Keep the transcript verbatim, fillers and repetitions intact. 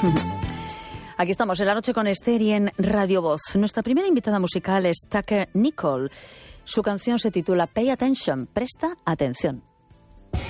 Aquí estamos en La Noche con Esther y en Radio Voz. Nuestra primera invitada musical es Tucker Nicole. Su canción se titula Pay Attention, presta atención.